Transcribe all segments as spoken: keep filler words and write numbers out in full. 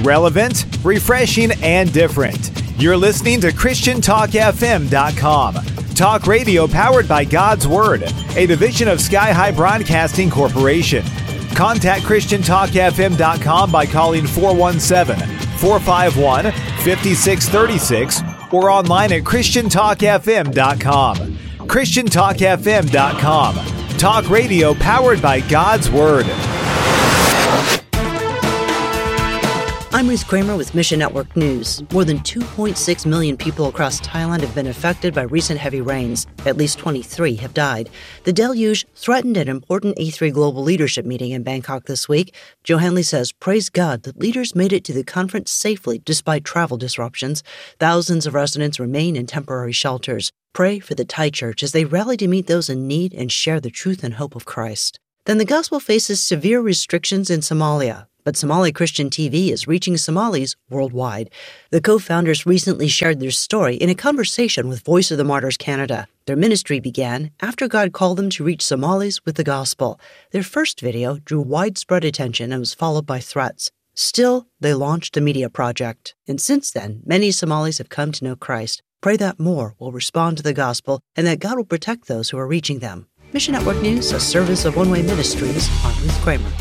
Relevant, refreshing, and different. You're listening to Christian Talk F M dot com. Talk radio powered by God's Word, a division of Sky High Broadcasting Corporation. Contact Christian Talk F M dot com by calling four one seven, four five one, five six three six or online at Christian Talk F M dot com. Christian Talk F M dot com. Talk radio powered by God's Word. I'm Ruth Kramer with Mission Network News. More than two point six million people across Thailand have been affected by recent heavy rains. At least twenty-three have died. The deluge threatened an important E three global leadership meeting in Bangkok this week. Joe Henley says, praise God that leaders made it to the conference safely despite travel disruptions. Thousands of residents remain in temporary shelters. Pray for the Thai church as they rally to meet those in need and share the truth and hope of Christ. Then the gospel faces severe restrictions in Somalia. But Somali Christian T V is reaching Somalis worldwide. The co-founders recently shared their story in a conversation with Voice of the Martyrs Canada. Their ministry began after God called them to reach Somalis with the gospel. Their first video drew widespread attention and was followed by threats. Still, they launched a media project. And since then, many Somalis have come to know Christ. Pray that more will respond to the gospel and that God will protect those who are reaching them. Mission Network News, a service of One Way Ministries. I'm Ruth Kramer.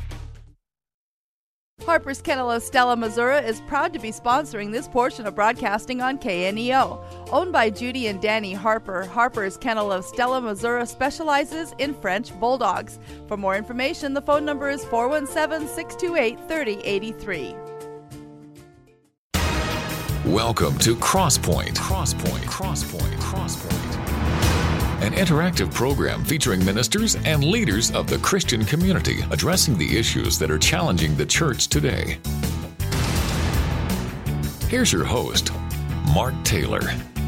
Harper's Kennel of Stella, Missouri is proud to be sponsoring this portion of broadcasting on K N E O. Owned by Judy and Danny Harper, Harper's Kennel of Stella, Missouri specializes in French Bulldogs. For more information, the phone number is four one seven, six two eight, three zero eight three. Welcome to Crosspoint. Crosspoint. Crosspoint. Crosspoint. An interactive program featuring ministers and leaders of the Christian community addressing the issues that are challenging the church today. Here's your host, Mark Taylor.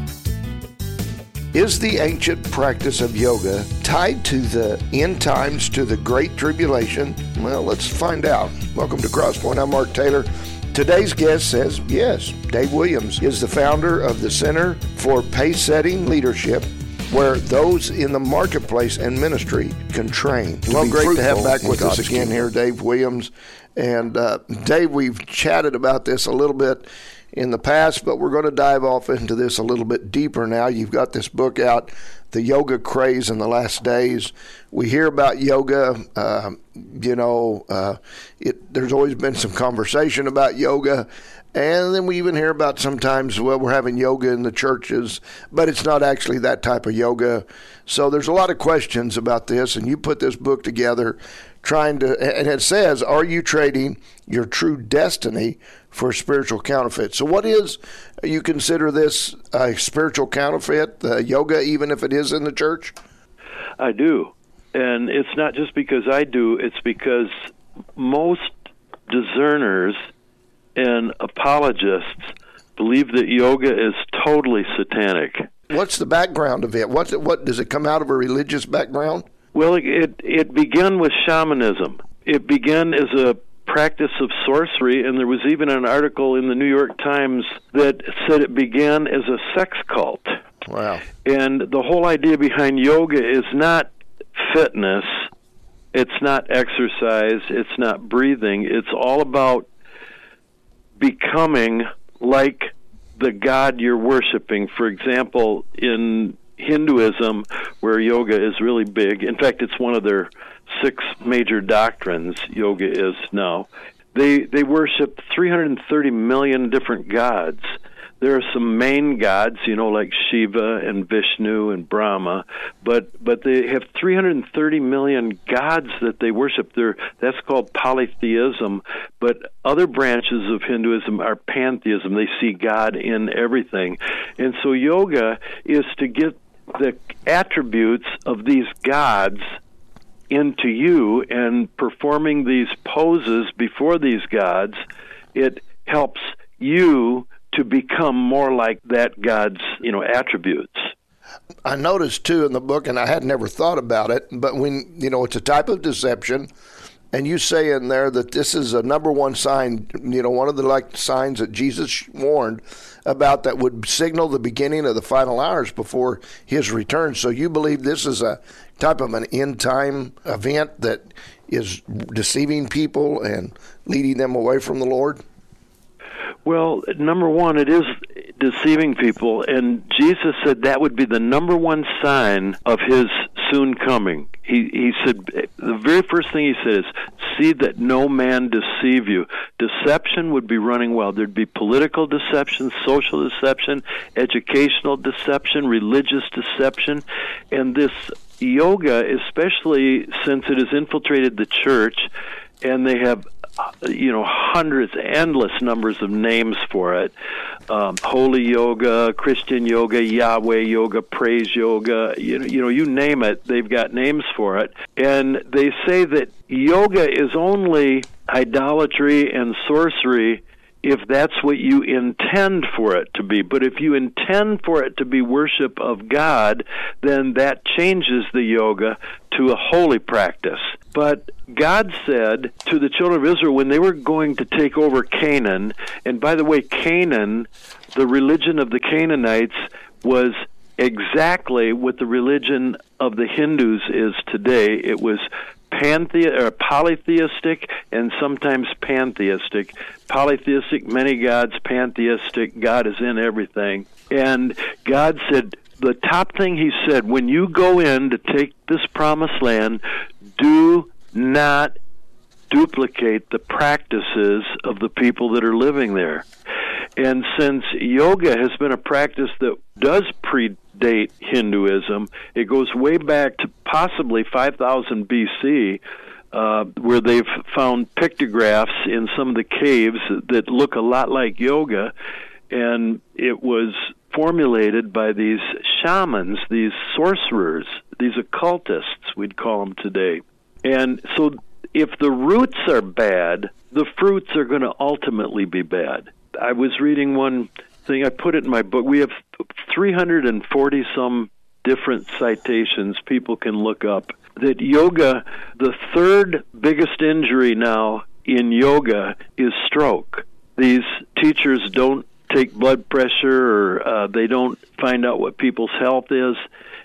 Is the ancient practice of yoga tied to the end times, to the Great Tribulation? Well, let's find out. Welcome to Crosspoint. I'm Mark Taylor. Today's guest says yes. Dave Williams is the founder of the Center for Pace-Setting Leadership, where those in the marketplace and ministry can train. Well, great to have back with us again here, Dave Williams. And uh, Dave, we've chatted about this a little bit in the past, but we're going to dive off into this a little bit deeper now. You've got this book out, The Yoga Craze in the Last Days. We hear about yoga, uh, you know, uh, it, there's always been some conversation about yoga. And then we even hear about sometimes, well, we're having yoga in the churches, but it's not actually that type of yoga. So there's a lot of questions about this, and you put this book together trying to, and it says, are you trading your true destiny for a spiritual counterfeit? So what is, you consider this a spiritual counterfeit, uh, yoga, even if it is in the church? I do. And it's not just because I do, it's because most discerners and apologists believe that yoga is totally satanic. What's the background of it? What's it, what does it come out of a religious background? Well, it, it it began with shamanism. It began as a practice of sorcery, and there was even an article in the New York Times that said it began as a sex cult. Wow. And the whole idea behind yoga is not fitness, it's not exercise, it's not breathing, it's all about becoming like the God you're worshiping. For example, in Hinduism, where yoga is really big, in fact, it's one of their six major doctrines, yoga is now, they they worship three hundred thirty million different gods. There are some main gods, you know, like Shiva and Vishnu and Brahma, but but they have three hundred thirty million gods that they worship. They're, that's called polytheism, but other branches of Hinduism are pantheism. They see God in everything. And so yoga is to get the attributes of these gods into you, and performing these poses before these gods, it helps you to become more like that God's, you know, attributes. I noticed, too, in the book, and I had never thought about it, but when, you know, it's a type of deception, and you say in there that this is a number one sign, you know, one of the, like, signs that Jesus warned about that would signal the beginning of the final hours before his return. So you believe this is a type of an end-time event that is deceiving people and leading them away from the Lord? Well, number one, it is deceiving people, and Jesus said that would be the number one sign of his soon coming. He he said, the very first thing he said is, see that no man deceive you. Deception would be running wild. There'd be political deception, social deception, educational deception, religious deception, and this yoga, especially since it has infiltrated the church, and they have you know, hundreds, endless numbers of names for it. Um, holy yoga, Christian yoga, Yahweh yoga, praise yoga, you know, you know, you name it, they've got names for it. And they say that yoga is only idolatry and sorcery if that's what you intend for it to be. But if you intend for it to be worship of God, then that changes the yoga to a holy practice. But God said to the children of Israel when they were going to take over Canaan, and by the way, Canaan, the religion of the Canaanites, was exactly what the religion of the Hindus is today. It was panthe- or polytheistic and sometimes pantheistic. Polytheistic, many gods; pantheistic, God is in everything. And God said, the top thing he said, when you go in to take this promised land, do not duplicate the practices of the people that are living there. And since yoga has been a practice that does predate Hinduism, it goes way back to possibly five thousand B C, uh, where they've found pictographs in some of the caves that look a lot like yoga, and it was formulated by these shamans, these sorcerers, these occultists, we'd call them today. And so if the roots are bad, the fruits are going to ultimately be bad. I was reading one thing, I put it in my book. We have three hundred forty some different citations people can look up. That yoga, the third biggest injury now in yoga is stroke. These teachers don't take blood pressure, or uh, they don't find out what people's health is,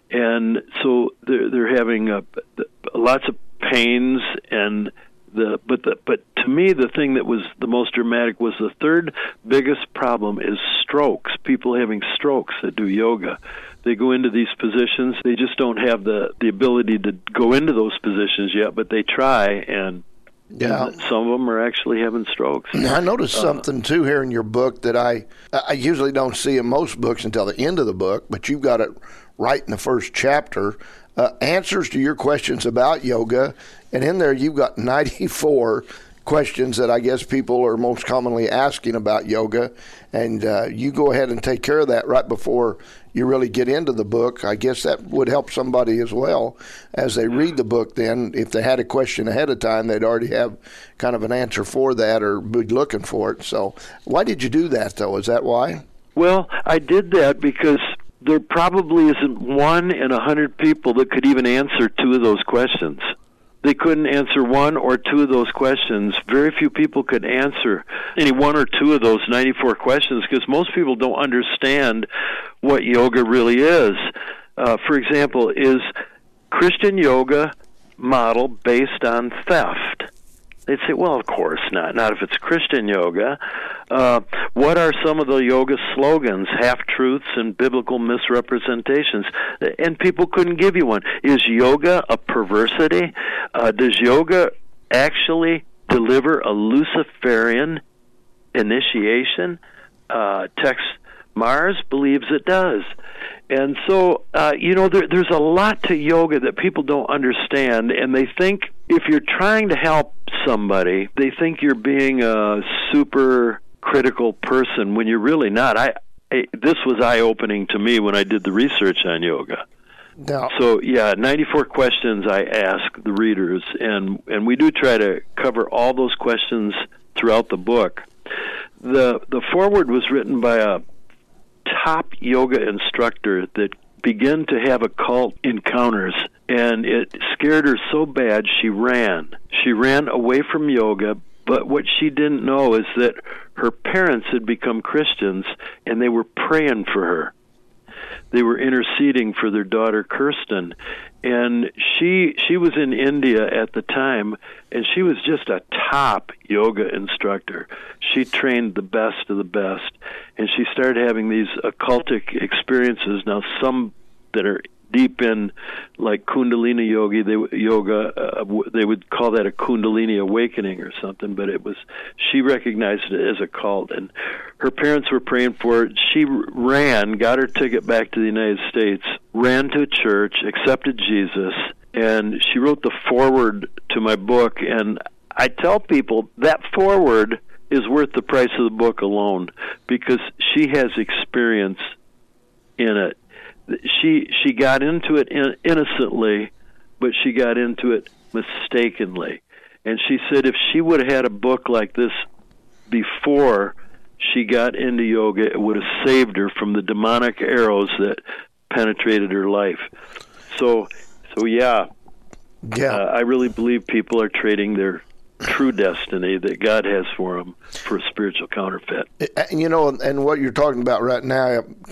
and so they're, they're having uh, lots of pains. And the but the but to me, the thing that was the most dramatic was the third biggest problem is strokes. People having strokes that do yoga. They go into these positions. They just don't have the the ability to go into those positions yet, but they try, and yeah, and some of them are actually having strokes. I noticed uh, something, too, here in your book that I, I usually don't see in most books until the end of the book, but you've got it right in the first chapter. Uh, answers to your questions about yoga, and in there you've got ninety-four questions that I guess people are most commonly asking about yoga, and uh, you go ahead and take care of that right before you really get into the book. I guess that would help somebody as well as they read the book. Then if they had a question ahead of time, they'd already have kind of an answer for that or be looking for it. So why did you do that, though? Is that why? Well, I did that because there probably isn't one in a hundred people that could even answer two of those questions. They couldn't answer one or two of those questions. Very few people could answer any one or two of those ninety-four questions because most people don't understand what yoga really is. Uh, for example, is Christian yoga model based on theft? They'd say, well, of course not. Not if it's Christian yoga. Uh, what are some of the yoga slogans, half-truths and biblical misrepresentations? And people couldn't give you one. Is yoga a perversity? Uh, does yoga actually deliver a Luciferian initiation? Uh, Tex Mars believes it does. And so, uh, you know, there, there's a lot to yoga that people don't understand, and they think if you're trying to help somebody, they think you're being a super critical person when you're really not. I, I this was eye-opening to me when I did the research on yoga. No. So, yeah, ninety-four questions I ask the readers, and, and we do try to cover all those questions throughout the book. The the foreword was written by a top yoga instructor that began to have occult encounters, and it scared her so bad she ran. She ran away from yoga, but what she didn't know is that her parents had become Christians, and they were praying for her. They were interceding for their daughter, Kirsten, And she she was in India at the time, and she was just a top yoga instructor. She trained the best of the best, and she started having these occultic experiences. Now, some that are deep in, like Kundalini yoga, they, yoga, uh, they would call that a Kundalini awakening or something, but it was, she recognized it as a cult, and her parents were praying for it. She ran, got her ticket back to the United States, ran to a church, accepted Jesus, and she wrote the foreword to my book, and I tell people that foreword is worth the price of the book alone, because she has experience in it. She she got into it in, innocently, but she got into it mistakenly. And she said if she would have had a book like this before she got into yoga, it would have saved her from the demonic arrows that penetrated her life. So, so yeah, yeah. Uh, I really believe people are trading their true destiny that God has for them for a spiritual counterfeit. And, you know, and what you're talking about right now